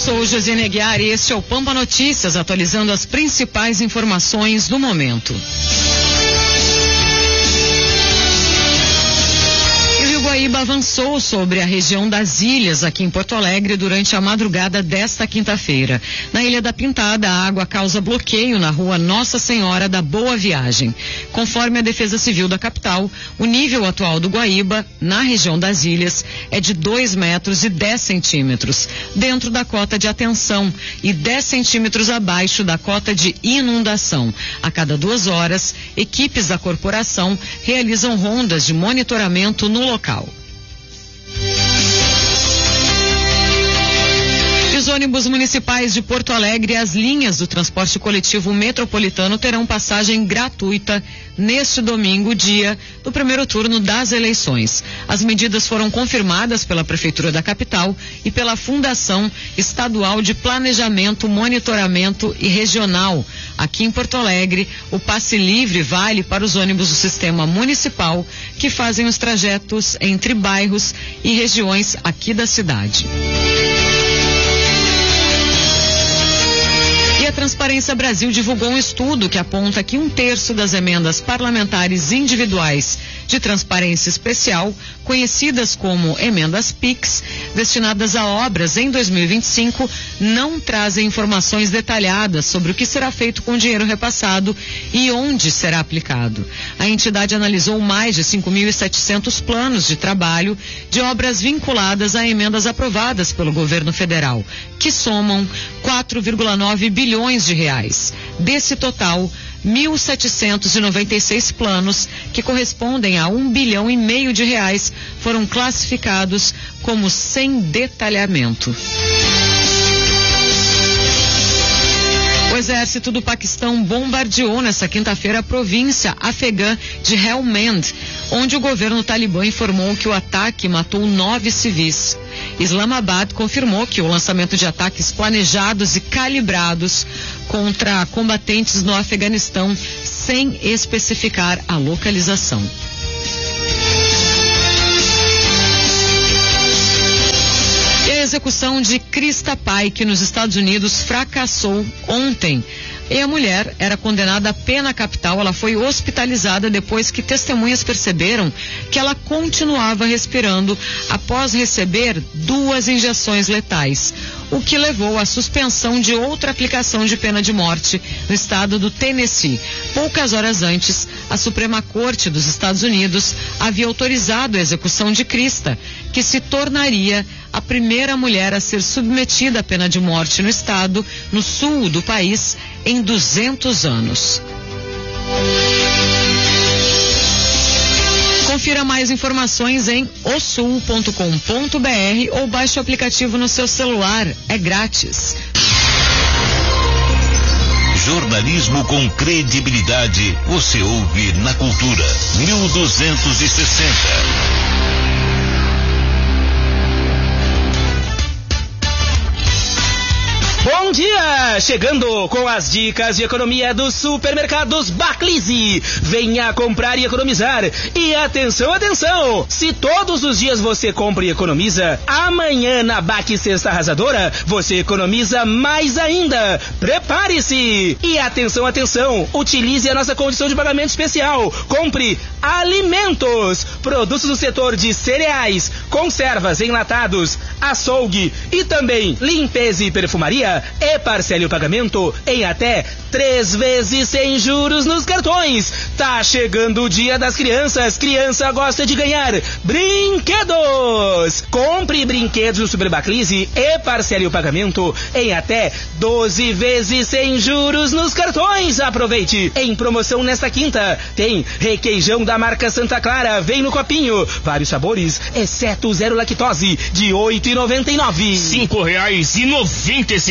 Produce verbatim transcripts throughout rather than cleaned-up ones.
sou Josiane Aguiar e este é o Pampa Notícias, atualizando as principais informações do momento. Guaíba avançou sobre a região das ilhas aqui em Porto Alegre durante a madrugada desta quinta-feira. Na Ilha da Pintada, a água causa bloqueio na rua Nossa Senhora da Boa Viagem. Conforme a Defesa Civil da capital, o nível atual do Guaíba, na região das ilhas, é de dois metros e dez centímetros, dentro da cota de atenção e dez centímetros abaixo da cota de inundação. A cada duas horas, equipes da corporação realizam rondas de monitoramento no local. Os ônibus municipais de Porto Alegre e as linhas do transporte coletivo metropolitano terão passagem gratuita neste domingo, dia do primeiro turno das eleições. As medidas foram confirmadas pela Prefeitura da capital e pela Fundação Estadual de Planejamento, Monitoramento e Regional. Aqui em Porto Alegre, o passe livre vale para os ônibus do sistema municipal que fazem os trajetos entre bairros e regiões aqui da cidade. A Transparência Brasil divulgou um estudo que aponta que um terço das emendas parlamentares individuais de transparência especial, conhecidas como emendas PIX, destinadas a obras em dois mil e vinte e cinco, não trazem informações detalhadas sobre o que será feito com o dinheiro repassado e onde será aplicado. A entidade analisou mais de cinco mil e setecentos planos de trabalho de obras vinculadas a emendas aprovadas pelo governo federal, que somam quatro vírgula nove bilhões de reais. Desse total, mil setecentos e noventa e seis planos, que correspondem a um bilhão e meio de reais, foram classificados como sem detalhamento. O exército do Paquistão bombardeou nesta quinta-feira a província afegã de Helmand, onde o governo talibã informou que o ataque matou nove civis. Islamabad confirmou que o lançamento de ataques planejados e calibrados contra combatentes no Afeganistão, sem especificar a localização. A execução de Krista Paik nos Estados Unidos fracassou ontem. E a mulher era condenada a pena capital. Ela foi hospitalizada depois que testemunhas perceberam que ela continuava respirando após receber duas injeções letais, o que levou à suspensão de outra aplicação de pena de morte no estado do Tennessee. Poucas horas antes, a Suprema Corte dos Estados Unidos havia autorizado a execução de Krista, que se tornaria a primeira mulher a ser submetida à pena de morte no estado, no sul do país, em duzentos anos. Confira mais informações em o sul ponto com ponto b r ou baixe o aplicativo no seu celular. É grátis. Jornalismo com credibilidade, você ouve na Cultura mil duzentos e sessenta. Bom dia! Chegando com as dicas de economia dos supermercados Baclise. Venha comprar e economizar. E atenção, atenção! Se todos os dias você compra e economiza, amanhã na Baque Sexta Arrasadora, você economiza mais ainda. Prepare-se! E atenção, atenção! Utilize a nossa condição de pagamento especial. Compre alimentos, produtos do setor de cereais, conservas, enlatados, açougue e também limpeza e perfumaria, e parcele o pagamento em até três vezes sem juros nos cartões. Tá chegando o Dia das Crianças. Criança gosta de ganhar brinquedos. Compre brinquedos no Super Baclise e parcele o pagamento em até doze vezes sem juros nos cartões. Aproveite! Em promoção nesta quinta tem requeijão da marca Santa Clara, vem no copinho, vários sabores, exceto zero lactose, de oito reais e noventa e nove centavos. Cinco reais e noventa e cinco centavos.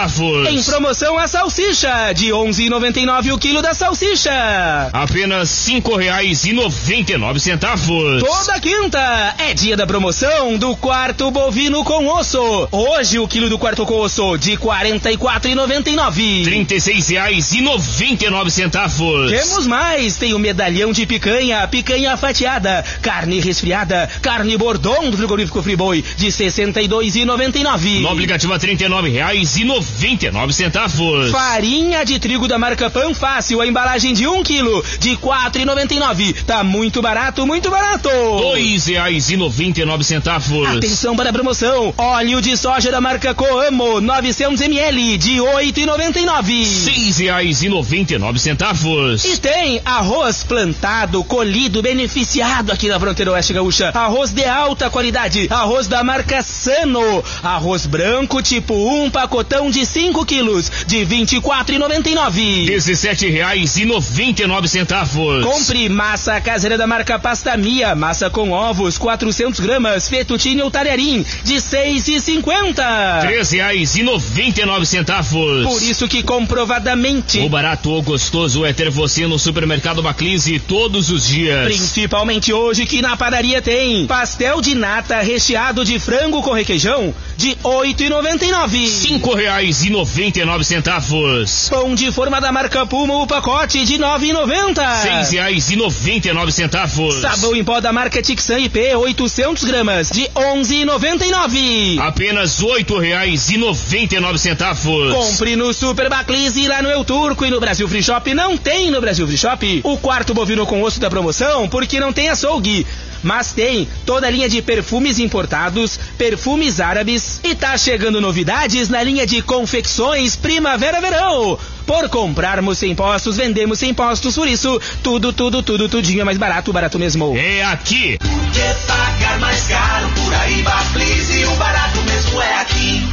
centavos. Em promoção a salsicha, de onze reais e noventa e nove centavos o quilo da salsicha. Apenas cinco reais e noventa e nove centavos. Toda quinta é dia da promoção do quarto bovino com osso. Hoje o quilo do quarto com osso de quarenta e quatro reais e noventa e nove centavos. trinta e seis reais e noventa e nove centavos. Temos mais, tem o medalhão de picanha, picanha fatiada, carne resfriada, carne bordon do frigorífico Friboi de sessenta e dois reais e noventa e nove centavos. No aplicativo a trinta e nove reais e noventa e nove centavos. Farinha de trigo da marca Pan Fácil, a embalagem de um quilo de quatro reais e noventa e nove centavos. Tá muito barato, muito barato. dois reais e noventa e nove centavos. Atenção para a promoção, óleo de soja da marca Coamo, novecentos mililitros de oito reais e noventa e nove centavos. seis reais e noventa e nove centavos. E tem arroz plantado, colhido, beneficiado aqui na Fronteira Oeste Gaúcha. Arroz de alta qualidade, arroz da marca Sano. Arroz branco tipo um, pacotão de cinco quilos, de vinte e quatro reais e noventa e nove centavos. dezessete reais e noventa e nove centavos. Compre massa caseira da marca Pasta Mia, massa com ovos, quatrocentos gramas, fettuccine ou talharim, de seis reais e cinquenta centavos. três reais e noventa e nove centavos. Por isso que comprovadamente o barato ou gostoso é ter você no supermercado Baclise todos os dias. Principalmente hoje que na padaria tem pastel de nata recheado de frango com requeijão de oito reais e noventa e nove centavos. cinco reais e noventa e nove centavos. Pão de forma da marca Puma o pacote de nove reais e noventa centavos. seis reais e noventa e nove centavos. Sabão em pó da marca Tixan I P oitocentos gramas de onze reais e noventa e nove centavos. Apenas oito reais e noventa e nove centavos. Compre no Super Baclise lá no El Turco e no Brasil Free Shop. Não tem no Brasil Free Shop o quarto bovino com osso da promoção porque não tem açougue. Mas tem toda a linha de perfumes importados, perfumes árabes e tá chegando novidades na linha de confecções Primavera-Verão. Por comprarmos sem impostos, vendemos sem impostos, por isso tudo, tudo, tudo, tudinho é mais barato, barato mesmo. É aqui. Por que pagar mais caro por aí, Baclise? O barato mesmo é aqui.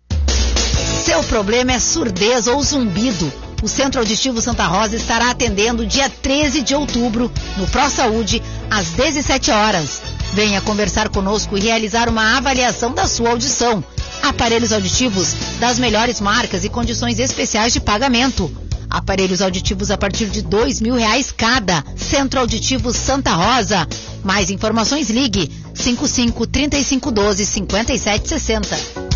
Seu problema é surdez ou zumbido. O Centro Auditivo Santa Rosa estará atendendo dia treze de outubro, no ProSaúde, às dezessete horas. Venha conversar conosco e realizar uma avaliação da sua audição. Aparelhos auditivos das melhores marcas e condições especiais de pagamento. Aparelhos auditivos a partir de dois mil reais cada. Centro Auditivo Santa Rosa. Mais informações, ligue cinco cinco, trinta e cinco, doze, cinquenta e sete, sessenta.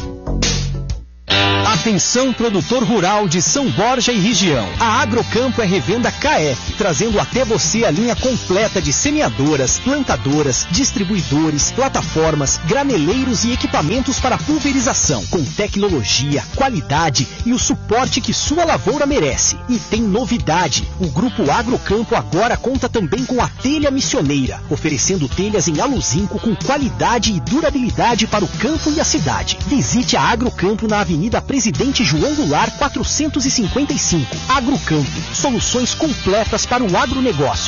Atenção, produtor rural de São Borja e região. A Agrocampo é revenda K F, trazendo até você a linha completa de semeadoras, plantadoras, distribuidores, plataformas, graneleiros e equipamentos para pulverização, com tecnologia, qualidade e o suporte que sua lavoura merece. E tem novidade, o Grupo Agrocampo agora conta também com a telha missioneira, oferecendo telhas em aluzinco com qualidade e durabilidade para o campo e a cidade. Visite a Agrocampo na Avenida Presidente João Goulart quatrocentos e cinquenta e cinco. Agrocampo, soluções completas para o agronegócio.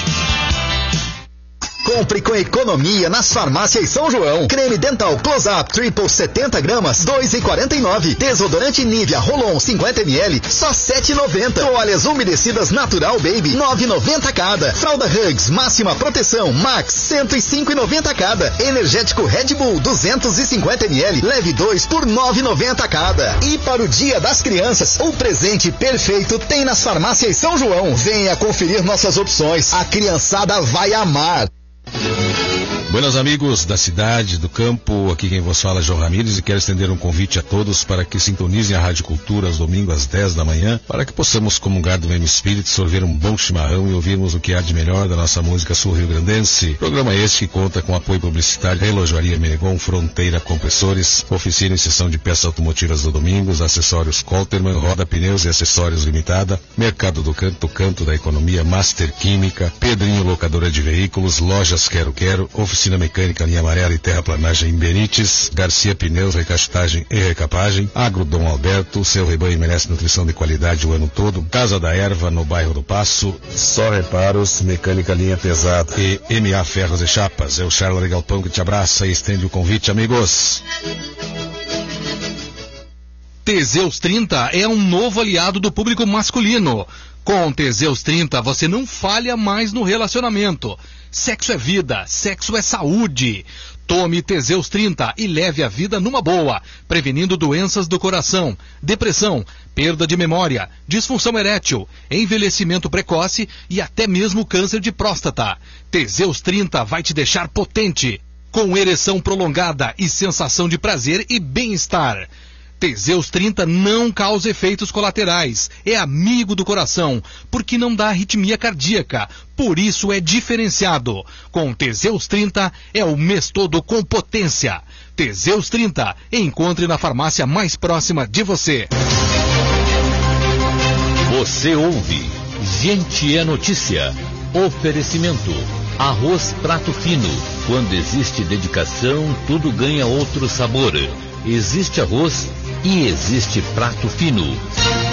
Compre com economia nas farmácias São João. Creme dental Close-Up Triple setenta gramas, dois reais e quarenta e nove centavos. Desodorante Nivea Rolon cinquenta mililitros, só sete reais e noventa centavos. Toalhas umedecidas Natural Baby, nove reais e noventa centavos cada. Fralda Hugs máxima proteção Max, cento e cinco reais e noventa centavos cada. Energético Red Bull duzentos e cinquenta mililitros, leve dois por nove reais e noventa centavos cada. E para o Dia das Crianças, o presente perfeito tem nas farmácias São João. Venha conferir nossas opções. A criançada vai amar. Buenos amigos da cidade, do campo, aqui quem vos fala é João Ramírez e quero estender um convite a todos para que sintonizem a Rádio Cultura aos domingos às dez da manhã, para que possamos comungar do mesmo espírito, sorver um bom chimarrão e ouvirmos o que há de melhor da nossa música sul-rio-grandense. Programa este que conta com apoio publicitário Relojoaria Menegon, Fronteira Compressores, oficina e sessão de peças automotivas do Domingos, acessórios Colterman, Roda Pneus e Acessórios Limitada, Mercado do Canto, Canto da Economia, Master Química, Pedrinho Locadora de Veículos, Lojas Quero Quero, Oficina Mecânica Linha Amarela e Terraplanagem em Benites, Garcia Pneus, Recastagem e Recapagem, Agrodom Alberto, seu rebanho merece nutrição de qualidade o ano todo, Casa da Erva no bairro do Passo, Só Reparos, Mecânica Linha Pesada e M A Ferros e Chapas. É o Charla de Galpão que te abraça e estende o convite, amigos. Teseus trinta é um novo aliado do público masculino. Com Teseus trinta, você não falha mais no relacionamento. Sexo é vida, sexo é saúde. Tome Teseus trinta e leve a vida numa boa, prevenindo doenças do coração, depressão, perda de memória, disfunção erétil, envelhecimento precoce e até mesmo câncer de próstata. Teseus trinta vai te deixar potente, com ereção prolongada e sensação de prazer e bem-estar. Teseus trinta não causa efeitos colaterais, é amigo do coração, porque não dá arritmia cardíaca, por isso é diferenciado. Com Teseus trinta é o mês todo com potência. Teseus trinta, encontre na farmácia mais próxima de você. Você ouve Gente é Notícia. Oferecimento Arroz Prato Fino. Quando existe dedicação, tudo ganha outro sabor. Existe arroz e existe prato fino.